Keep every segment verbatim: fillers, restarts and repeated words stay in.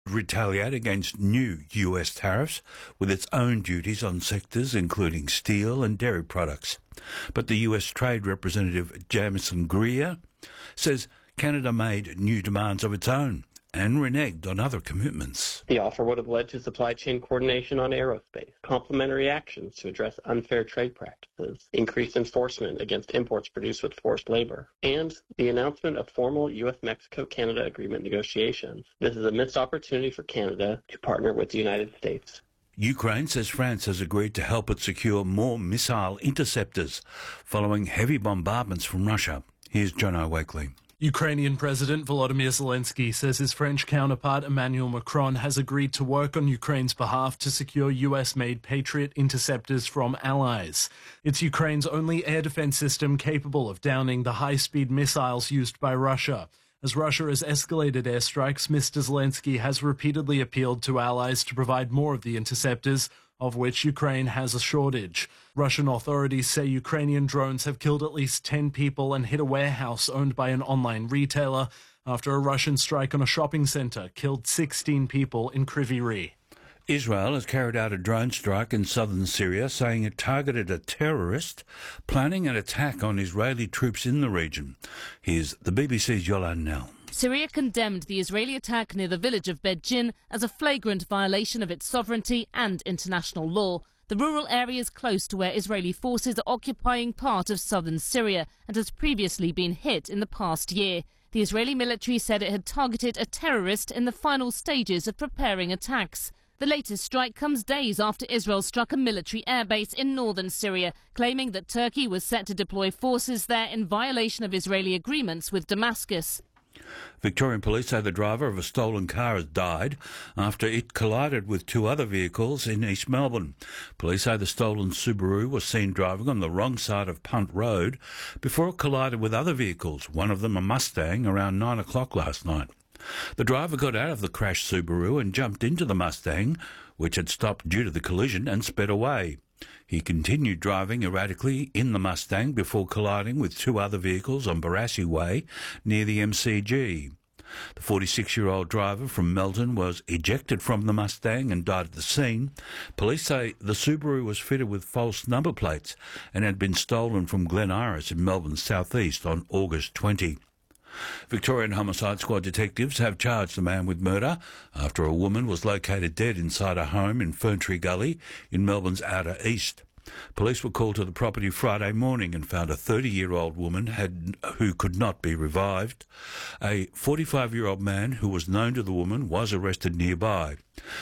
retaliate against new U S tariffs with its own duties on sectors including steel and dairy products. But the U S Trade Representative Jamieson Greer says Canada made new demands of its own and reneged on other commitments. The offer would have led to supply chain coordination on aerospace, complementary actions to address unfair trade practices, increased enforcement against imports produced with forced labor, and the announcement of formal U S Mexico Canada agreement negotiations. This is a missed opportunity for Canada to partner with the United States. Ukraine says France has agreed to help it secure more missile interceptors following heavy bombardments from Russia. Here's Jono Wakely. Ukrainian President Volodymyr Zelensky says his French counterpart Emmanuel Macron has agreed to work on Ukraine's behalf to secure U S-made Patriot interceptors from allies. It's Ukraine's only air defense system capable of downing the high-speed missiles used by Russia. As Russia has escalated airstrikes, Mister Zelensky has repeatedly appealed to allies to provide more of the interceptors, of which Ukraine has a shortage. Russian authorities say Ukrainian drones have killed at least ten people and hit a warehouse owned by an online retailer after a Russian strike on a shopping centre killed sixteen people in Kryvyi Rih. Israel has carried out a drone strike in southern Syria, saying it targeted a terrorist planning an attack on Israeli troops in the region. Here's the B B C's Yolande Nell. Syria condemned the Israeli attack near the village of Beit-Jin as a flagrant violation of its sovereignty and international law. The rural area is close to where Israeli forces are occupying part of southern Syria and has previously been hit in the past year. The Israeli military said it had targeted a terrorist in the final stages of preparing attacks. The latest strike comes days after Israel struck a military airbase in northern Syria, claiming that Turkey was set to deploy forces there in violation of Israeli agreements with Damascus. Victorian police say the driver of a stolen car has died after it collided with two other vehicles in East Melbourne. Police say the stolen Subaru was seen driving on the wrong side of Punt Road before it collided with other vehicles, one of them a Mustang, around nine o'clock last night. The driver got out of the crashed Subaru and jumped into the Mustang, which had stopped due to the collision, and sped away. He continued driving erratically in the Mustang before colliding with two other vehicles on Barassi Way near the M C G. The forty-six-year-old driver from Melton was ejected from the Mustang and died at the scene. Police say the Subaru was fitted with false number plates and had been stolen from Glen Iris in Melbourne's southeast on August twentieth. Victorian Homicide Squad detectives have charged a man with murder after a woman was located dead inside a home in Ferntree Gully in Melbourne's outer east. Police were called to the property Friday morning and found a thirty-year-old woman had, who could not be revived. A forty-five-year-old man who was known to the woman was arrested nearby.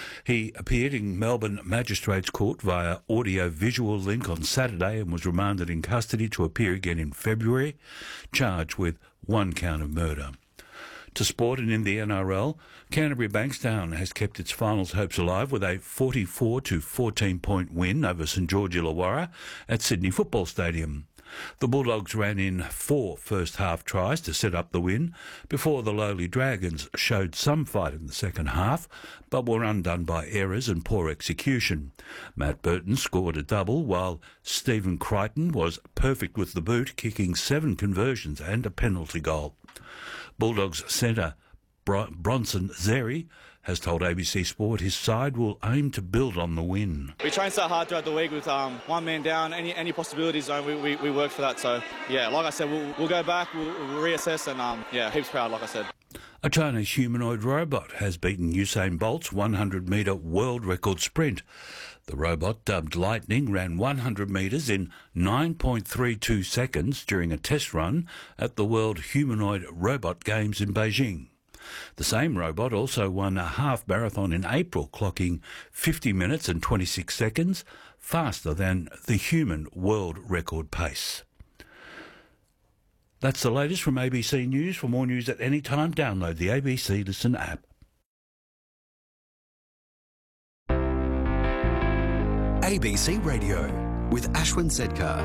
He appeared in Melbourne Magistrates Court via audio-visual link on Saturday and was remanded in custody to appear again in February, charged with one count of murder. To sport, and in the N R L, Canterbury Bankstown has kept its finals hopes alive with a forty-four to fourteen point win over St George Illawarra at Sydney Football Stadium. The Bulldogs ran in four first-half tries to set up the win before the lowly Dragons showed some fight in the second half, but were undone by errors and poor execution. Matt Burton scored a double, while Stephen Crichton was perfect with the boot, kicking seven conversions and a penalty goal. Bulldogs centre Bron- Bronson Xerri has told A B C Sport his side will aim to build on the win. We train so hard throughout the week with um, one man down, any any possibilities zone, we, we, we work for that. So, yeah, like I said, we'll, we'll go back, we'll, we'll reassess, and, um, yeah, heaps proud, like I said. A Chinese humanoid robot has beaten Usain Bolt's one hundred metre world record sprint. The robot, dubbed Lightning, ran one hundred metres in nine point three two seconds during a test run at the World Humanoid Robot Games in Beijing. The same robot also won a half marathon in April, clocking fifty minutes and twenty-six seconds, faster than the human world record pace. That's the latest from A B C News. For more news at any time, download the A B C Listen app. A B C Radio with Ashwin Sedkar.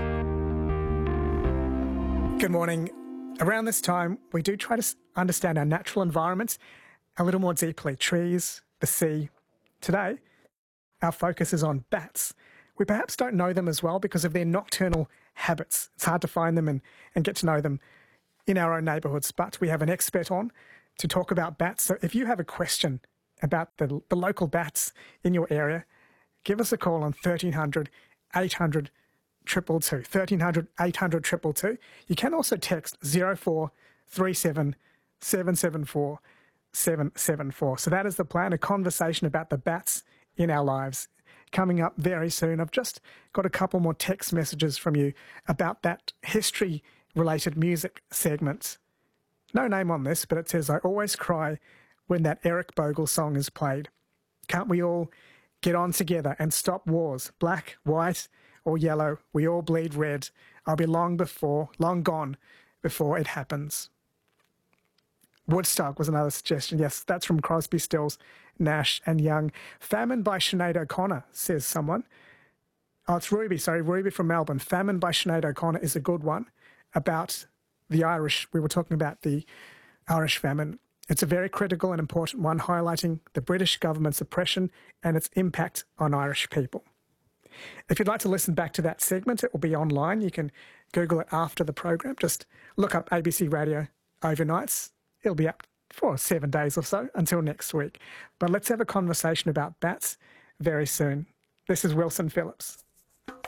Good morning. Around this time, we do try to understand our natural environments a little more deeply. Trees, the sea. Today, our focus is on bats. We perhaps don't know them as well because of their nocturnal habits. It's hard to find them and, and get to know them in our own neighbourhoods, but we have an expert on to talk about bats. So if you have a question about the, the local bats in your area, give us a call on thirteen hundred, eight hundred, two two two, thirteen hundred, eight hundred, two two two. You can also text zero four three seven, seven seven four, seven seven four. So that is the plan, a conversation about the bats in our lives coming up very soon. I've just got a couple more text messages from you about that history-related music segment. No name on this, but it says, I always cry when that Eric Bogle song is played. Can't we all get on together and stop wars? Black, white, or yellow, we all bleed red. I'll be long before, long gone before it happens. Woodstock was another suggestion. Yes, that's from Crosby, Stills, Nash and Young. Famine by Sinead O'Connor, says someone. Oh, it's Ruby, sorry, Ruby from Melbourne. Famine by Sinead O'Connor is a good one about the Irish. We were talking about the Irish famine. It's a very critical and important one, highlighting the British government's oppression and its impact on Irish people. If you'd like to listen back to that segment, it will be online. You can Google it after the program. Just look up A B C Radio Overnights. It'll be up for seven days or so until next week. But let's have a conversation about bats very soon. This is Wilson Phillips.